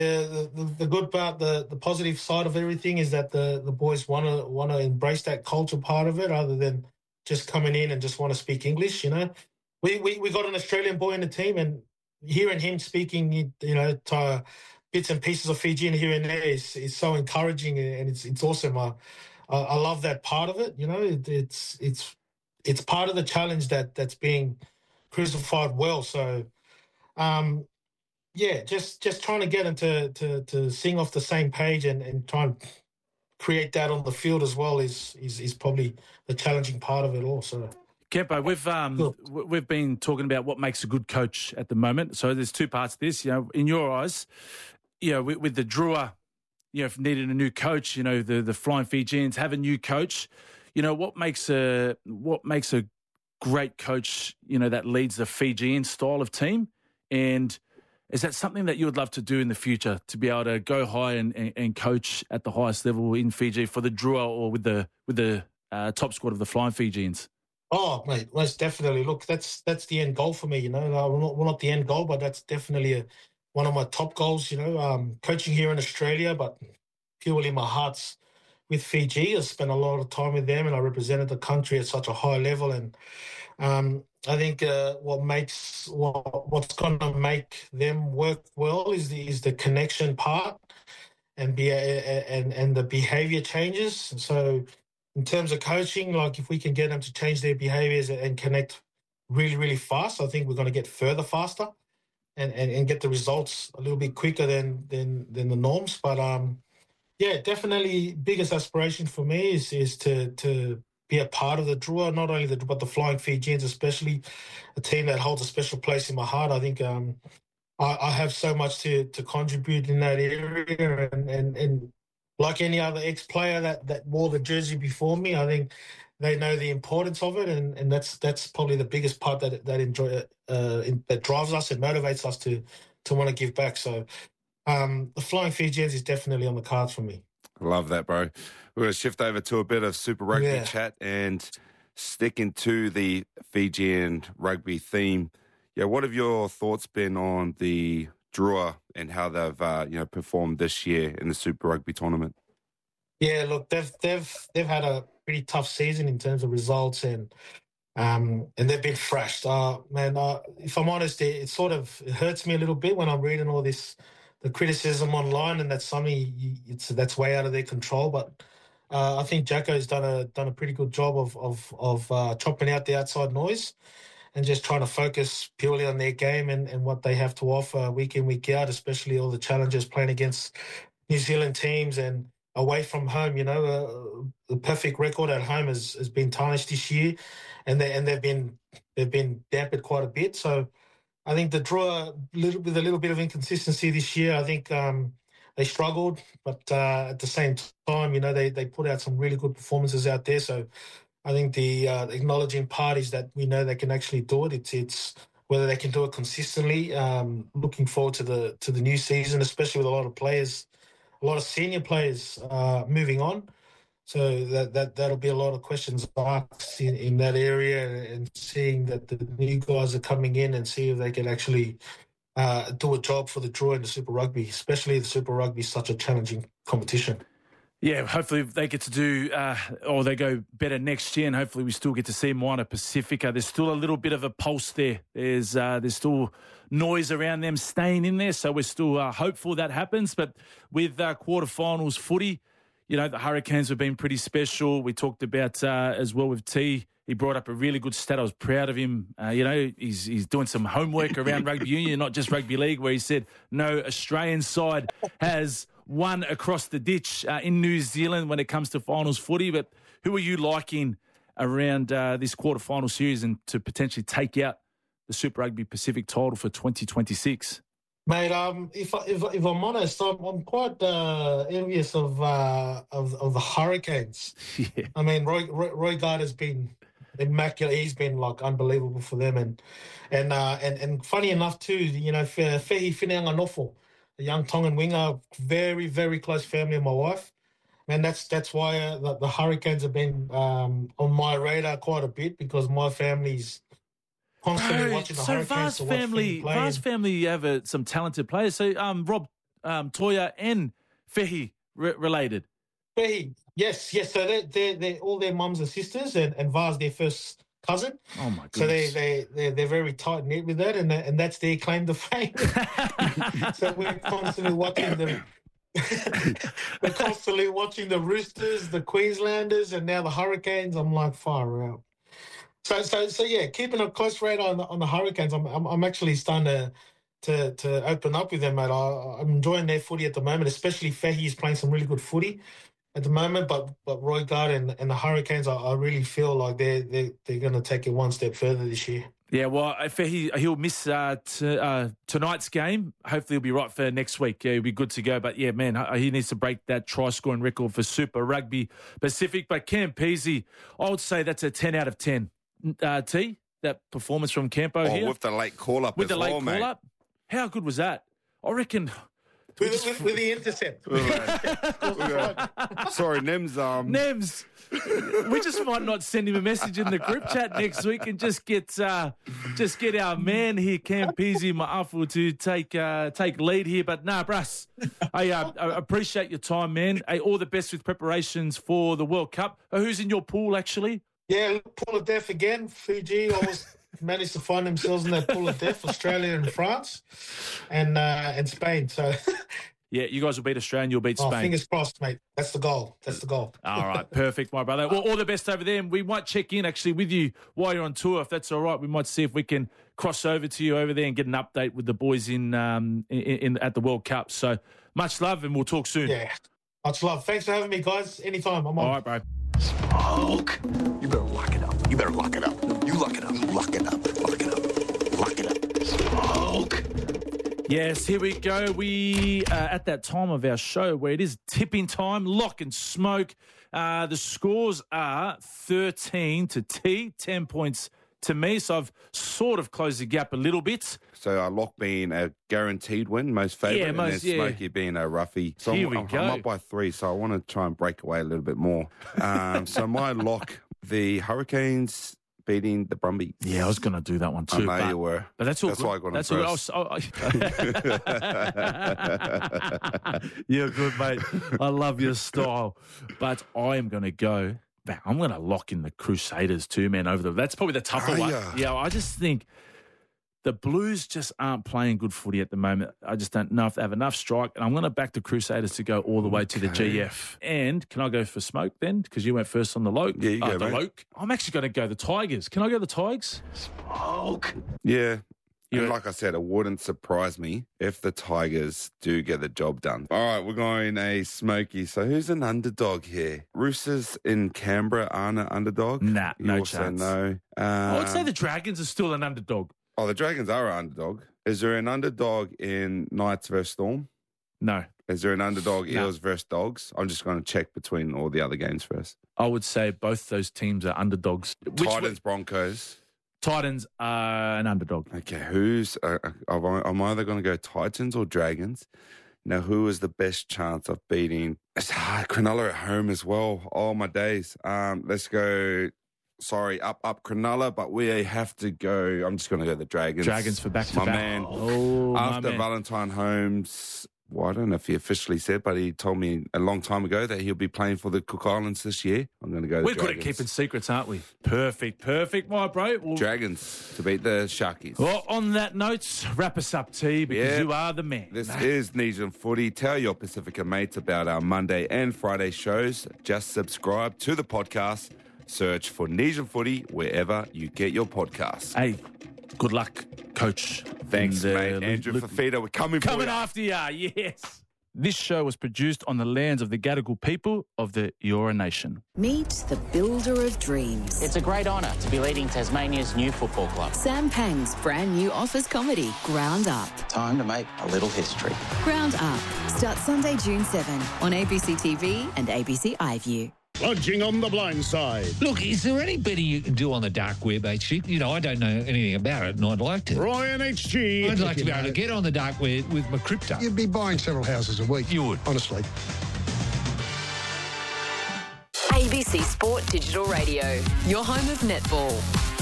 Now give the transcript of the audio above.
the good part, the positive side of everything is that the boys wanna embrace that culture part of it, rather than just coming in and just want to speak English. We got an Australian boy in the team, and hearing him speaking, to bits and pieces of Fijian here and there is so encouraging, and it's awesome. I love that part of it. It's part of the challenge that's being crucified well. So. Yeah, just trying to get them to sing off the same page, and try and create that on the field as well is probably the challenging part of it all. So, Kempo, Cool. we've been talking about what makes a good coach at the moment. So there's two parts to this. In your eyes, with the Drua, needing a new coach, the Flying Fijians have a new coach. What makes a great coach, that leads the Fijian style of team, and is that something that you would love to do in the future, to be able to go high and coach at the highest level in Fiji for the Drua or with the top squad of the Flying Fijians? Oh, mate, most definitely. Look, that's the end goal for me. Well, not the end goal, but that's definitely one of my top goals. Coaching here in Australia, but purely my heart's with Fiji. I spent a lot of time with them, and I represented the country at such a high level. And I think what's going to make them work well is the connection part, and the behavior changes. So in terms of coaching, like if we can get them to change their behaviors and connect really, really fast, I think we're going to get further faster and get the results a little bit quicker than the norms. But yeah, definitely biggest aspiration for me is to be a part of the Drua, not only but the Flying Fijians, especially a team that holds a special place in my heart. I think I have so much to contribute in that area, and like any other ex-player that wore the jersey before me, I think they know the importance of it, and that's probably the biggest part that drives us and motivates us to want to give back. So the Flying Fijians is definitely on the cards for me. Love that, bro. We're going to shift over to a bit of Super Rugby chat and sticking to the Fijian rugby theme. Yeah, what have your thoughts been on the Drua and how they've performed this year in the Super Rugby tournament? Yeah, look, they've had a pretty tough season in terms of results, and they've been thrashed. Man, if I'm honest, it hurts me a little bit when I'm reading all this, the criticism online, and that's something that's way out of their control. But I think Jacko's done a pretty good job of chopping out the outside noise and just trying to focus purely on their game and what they have to offer week in, week out, especially all the challenges playing against New Zealand teams and away from home. The perfect record at home has been tarnished this year, and they've been dampened quite a bit. So I think the Drua, with a little bit of inconsistency this year, I think they struggled, but at the same time, they put out some really good performances out there. So I think the acknowledging part is that we know they can actually do it. It's whether they can do it consistently. Looking forward to the new season, especially with a lot of players, a lot of senior players moving on. So that'll be a lot of questions asked in that area, and seeing that the new guys are coming in and see if they can actually do a job for the Drua in the Super Rugby, especially the Super Rugby is such a challenging competition. Yeah, hopefully they get to do, or they go better next year, and hopefully we still get to see Moana Pacifica. There's still a little bit of a pulse there. There's still noise around them staying in there, so we're still hopeful that happens. But with quarterfinals footy, the Hurricanes have been pretty special. We talked about as well with T. He brought up a really good stat. I was proud of him. He's doing some homework around rugby union, not just rugby league, where he said no Australian side has won across the ditch in New Zealand when it comes to finals footy. But who are you liking around this quarterfinal series and to potentially take out the Super Rugby Pacific title for 2026? Mate, if I'm honest, I'm quite envious of the Hurricanes. Yeah. I mean, Roy Gardner's been immaculate. He's been like unbelievable for them, and funny enough too, Fehi Whineanganofo, a young Tongan winger, very, very close family of my wife. Man, that's why the Hurricanes have been on my radar quite a bit, because my family's constantly watching the Hurricanes. Vast family, you have some talented players. So, Rob, Toya and Fehi related? Fehi, yes. So they're all their mums are sisters, and Var's their first cousin. Oh my goodness! goodness! So they're very tight knit with that, and that's their claim to fame. So we're constantly watching them. We're constantly watching the Roosters, the Queenslanders, and now the Hurricanes. I'm like, far out. So yeah, keeping a close radar on the Hurricanes. I'm actually starting to open up with them, mate. I'm enjoying their footy at the moment, especially Fehi's playing some really good footy at the moment. But Roy Gard and the Hurricanes, I really feel like they're going to take it one step further this year. Yeah, well, he'll miss tonight's game. Hopefully, he'll be right for next week. Yeah, he'll be good to go. But yeah, man, he needs to break that try-scoring record for Super Rugby Pacific. But Campese, I would say that's a 10 out of 10. T, that performance from Campo here. With the late call-up with as the late well, mate. call-up. How good was that? I reckon... With the intercept. Sorry, Nems. Nems, we just might not send him a message in the group chat next week and just get our man here, Campese Ma'afu, to take lead here. But nah, Brass, I appreciate your time, man. Hey, all the best with preparations for the World Cup. Who's in your pool, actually? Yeah, pool of death again. Fiji always managed to find themselves in that pool of death. Australia and France, and Spain. So yeah, you guys will beat Australia and you'll beat Spain. Fingers crossed, mate. That's the goal. All right, perfect, my brother. Well, all the best over there. And we might check in actually with you while you're on tour, if that's all right. We might see if we can cross over to you over there and get an update with the boys in at the World Cup. So much love, and we'll talk soon. Yeah, much love. Thanks for having me, guys. Anytime. I'm on. All right, bro. Smoke. You better lock it up. You better lock it up. You lock it up. Lock it up. Lock it up. Lock it up. Smoke. Yes, here we go. We at that time of our show where it is tipping time, lock and smoke. The scores are 13 to T, 10 points to me. So I've sort of closed the gap a little bit. So Lock being a guaranteed win, most favourite, and then Smokey being a roughie. So Here I'm go. up by 3, so I want to try and break away a little bit more. So my lock, the Hurricanes beating the Brumbies. Yeah, I was going to do that one too. I know you were. But that's all That's good. why I got them first. You're good, mate. I love your style. But I am going to go... I'm going to lock in the Crusaders too, man, over the... That's probably the tougher one. Yeah, I just think the Blues just aren't playing good footy at the moment. I just don't know if they have enough strike. And I'm going to back the Crusaders to go all the way to the GF. And can I go for smoke then? Because you went first on the Loke. Yeah, you go, the mate. Loke. I'm actually going to go the Tigers. Can I go the Tigers? Smoke. Yeah. Yeah. And like I said, it wouldn't surprise me if the Tigers do get the job done. All right, we're going a Smoky. So who's an underdog here? Roosters in Canberra aren't an underdog? Nah, You no also chance. know. I would say the Dragons are still an underdog. Oh, the Dragons are an underdog. Is there an underdog in Knights versus Storm? No. Is there an underdog No. Eels versus Dogs? I'm just going to check between all the other games first. I would say both those teams are underdogs. Titans, Broncos. Titans are an underdog. Okay, who's... I'm either going to go Titans or Dragons. Now, who is the best chance of beating... It's hard. Cronulla at home as well. Oh, my days. Let's go... Sorry, up Cronulla, but we have to go... I'm just going to go the Dragons. Dragons for back-to-back. My man. Oh, After my man. Valentine Holmes... Well, I don't know if he officially said, but he told me a long time ago that he'll be playing for the Cook Islands this year. I'm going to go the We're Dragons. good at keeping secrets, aren't we? Perfect, my bro. Well, Dragons to beat the Sharkies. well, on that note, wrap us up, T, because Yeah. you are the man. This is Nesian Footy. Tell your Pacifica mates about our Monday and Friday shows. Just subscribe to the podcast. Search for Nesian Footy wherever you get your podcasts. Hey, good luck, coach. Thanks, And, mate. Andrew Fafita, we're coming for Coming you. after you, yes. This show was produced on the lands of the Gadigal people of the Eora Nation. Meet the builder of dreams. It's a great honour to be leading Tasmania's new football club. Sam Pang's brand new office comedy, Ground Up. Time to make a little history. Ground Up starts Sunday, June 7 on ABC TV and ABC iView. Lodging on the blind side. Look, is there any better you can do on the dark web, HG? You know, I don't know anything about it, and I'd like to. Ryan HG. I'd like to be able to get on the dark web with my crypto. You'd be buying several houses a week. You would. Honestly. ABC Sport Digital Radio, your home of netball.